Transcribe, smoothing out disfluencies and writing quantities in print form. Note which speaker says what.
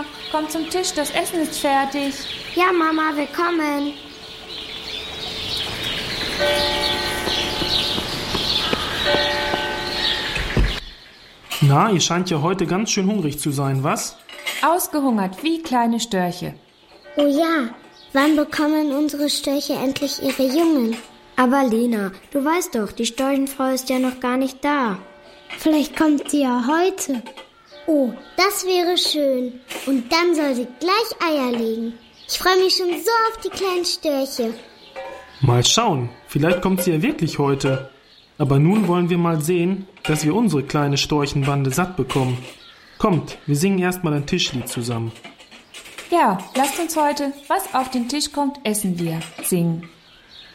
Speaker 1: Kinder, kommt zum Tisch, das Essen ist fertig.
Speaker 2: Ja, Mama, wir kommen.
Speaker 3: Na, ihr scheint ja heute ganz schön hungrig zu sein, was?
Speaker 1: Ausgehungert wie kleine Störche.
Speaker 2: Oh ja, wann bekommen unsere Störche endlich ihre Jungen? Aber Lena, du weißt doch, die Storchenfrau ist ja noch gar nicht da. Vielleicht kommt sie ja heute. Oh, das wäre schön. Und dann soll sie gleich Eier legen. Ich freue mich schon so auf die kleinen Störche.
Speaker 3: Mal schauen, vielleicht kommt sie ja wirklich heute. Aber nun wollen wir mal sehen, dass wir unsere kleine Storchenbande satt bekommen. Kommt, wir singen erstmal ein Tischlied zusammen.
Speaker 1: Ja, lasst uns heute, was auf den Tisch kommt, essen wir, singen.